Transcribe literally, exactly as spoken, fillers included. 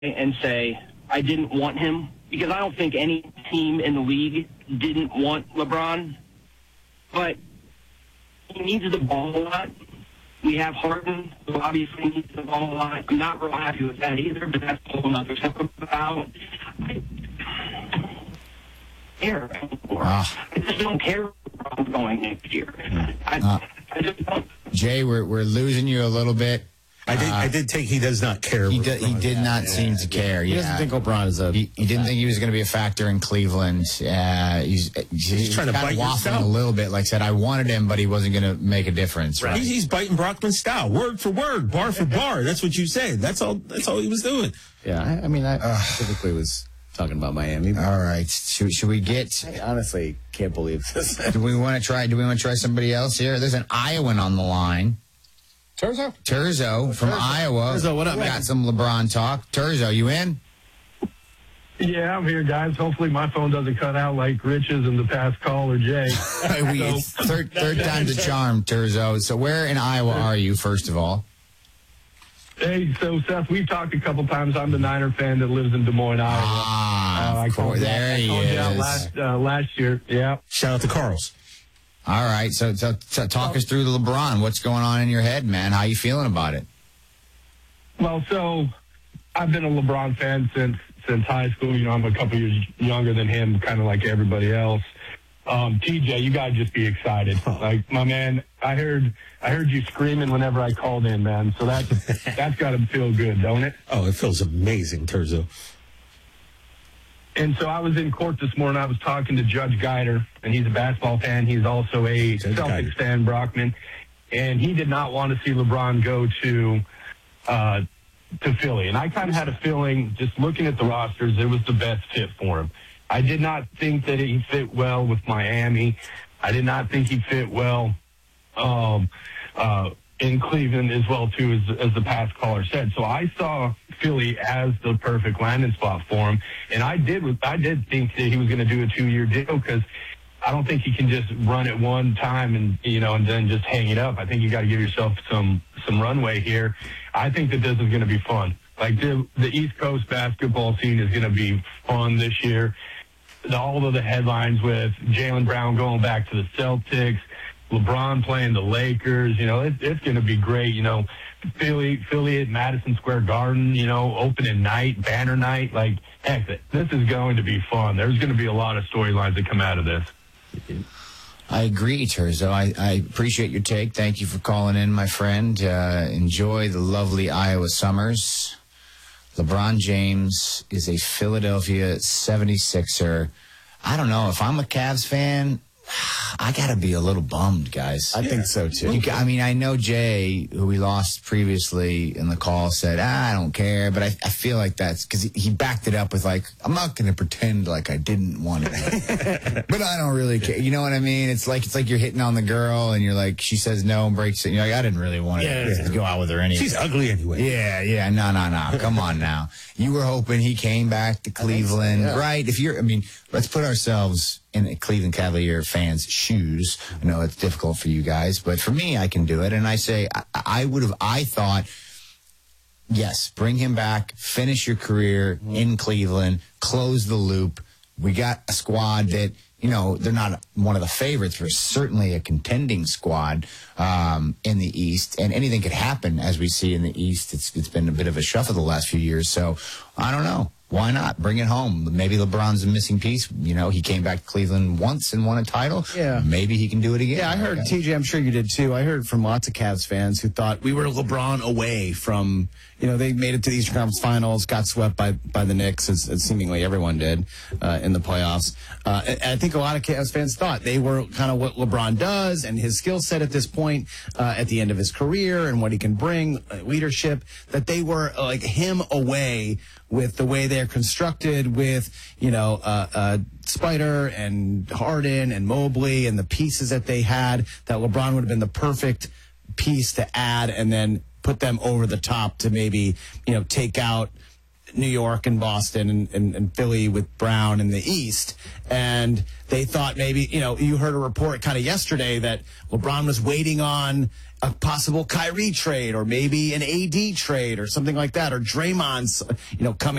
and say, I didn't want him, because I don't think any team in the league didn't want LeBron. But he needs the ball a lot. We have Harden, who obviously needs the ball a lot. I'm not real happy with that either, but that's a whole other talk about. I care anymore. Ah. I just don't care where I'm going next year. I, Uh, I just don't. Jay, we're we're losing you a little bit. I did. Uh, I did take. He does not care. He did, he did not Yeah, seem to care. He yeah. doesn't think LeBron is a... He, he didn't think he was going to be a factor in Cleveland. Uh, he's, he's, he's trying to kind bite of your waffling style. a little bit. Like I said, I wanted him, but he wasn't going to make a difference. Right? He's, he's biting Brockman's style, word for word, bar for bar. That's what you said. That's all. That's all he was doing. Yeah, I, I mean, I typically was talking about Miami. All right. Should, should we get? I honestly can't believe this. Do we want to try? Do we want to try somebody else here? There's an Iowan on the line. Turzo? Turzo from Turzo. Iowa. Turzo, what up, Got man? some LeBron talk. Turzo, you in? Yeah, I'm here, guys. Hopefully my phone doesn't cut out like Rich's in the past call or Jay. we, it's third, third time's a charm, Turzo. So where in Iowa are you, first of all? Hey, so Seth, we've talked a couple times. I'm the Niner fan that lives in Des Moines, Iowa. Ah, Uh, I of called course. you- There I he called you out is. last uh, last year. Yeah. Shout out to Carl's. All right. So, so, so talk us through the LeBron. What's going on in your head, man? How you feeling about it? Well, so I've been a LeBron fan since since high school. You know, I'm a couple years younger than him, kind of like everybody else. Um, T J, you gotta just be excited. Like, my man, I heard I heard you screaming whenever I called in, man. So that that's got to feel good, don't it? Oh, it feels amazing, Turzo. And so I was in court this morning. I was talking to Judge Geider, and he's a basketball fan. He's also a Judge Celtics Geider. fan, Brockman. And he did not want to see LeBron go to uh, to Philly. And I kind of had a feeling, just looking at the rosters, it was the best fit for him. I did not think that he fit well with Miami. I did not think he fit well um, uh, in Cleveland as well, too, as, as the past caller said. So I saw Philly as the perfect landing spot for him. And I did I did think that he was going to do a two-year deal, because I don't think you can just run it one time and, you know, and then just hang it up. I think you got to give yourself some some runway here. I think that this is going to be fun. Like, the, the East Coast basketball scene is going to be fun this year. The, all of the headlines with Jaylen Brown going back to the Celtics, LeBron playing the Lakers, you know, it, it's going to be great. You know, Philly, Philly at Madison Square Garden, you know, opening night, banner night. Like, heck, this is going to be fun. There's going to be a lot of storylines that come out of this. I agree, Turzo. I, I appreciate your take. Thank you for calling in, my friend. Uh, enjoy the lovely Iowa summers. LeBron James is a Philadelphia seventy-sixer. I don't know. If I'm a Cavs fan, I got to be a little bummed, guys. I think so, too. You, I mean, I know Jay, who we lost previously in the call, said, ah, I don't care. But I, I feel like that's because he, he backed it up with, like, I'm not going to pretend like I didn't want it. But I don't really care. You know what I mean? It's like it's like you're hitting on the girl and you're like, she says no and breaks it. And you're like, I didn't really want Yeah, to yeah. go out with her anyway. She's ugly anyway. Yeah, yeah. No, no, no. Come on now. You were hoping he came back to Cleveland, yeah. right? If you're, I mean, let's put ourselves in a Cleveland Cavalier fans' shoes. I know it's difficult for you guys, but for me, I can do it. And I say, I, I would have, I thought, yes, bring him back, finish your career in Cleveland, close the loop. We got a squad that, you know, they're not one of the favorites, but certainly a contending squad um, in the East. And anything could happen, as we see in the East. It's It's been a bit of a shuffle the last few years. So I don't know. Why not? Bring it home. Maybe LeBron's a missing piece. You know, he came back to Cleveland once and won a title. Yeah. Maybe he can do it again. Yeah, I heard, Okay. T J, I'm sure you did too. I heard from lots of Cavs fans who thought we were LeBron away from, you know, they made it to the Eastern Conference Finals, got swept by, by the Knicks, as, as seemingly everyone did uh, in the playoffs. Uh, and I think a lot of Cavs fans thought they were kind of what LeBron does and his skill set at this point uh, at the end of his career and what he can bring, uh, leadership, that they were uh, like him away with the way they're constructed with, you know, uh, uh, Spider and Harden and Mobley and the pieces that they had, that LeBron would have been the perfect piece to add and then put them over the top to maybe, you know, take out New York and Boston and, and, and Philly with Brown in the East. And they thought maybe, you know, you heard a report kind of yesterday that LeBron was waiting on a possible Kyrie trade or maybe an A D trade or something like that, or Draymond's, you know, coming